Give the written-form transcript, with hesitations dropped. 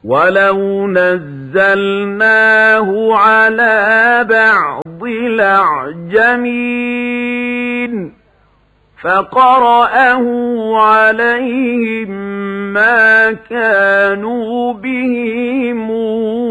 وَلَوْ نَزَّلْنَاهُ عَلَىٰ بَعْضِ الْأَعْجَمِينَ فَقَرَأَهُ عَلَيْهِم مَّا كَانُوا بِهِ مُؤْمِنِينَ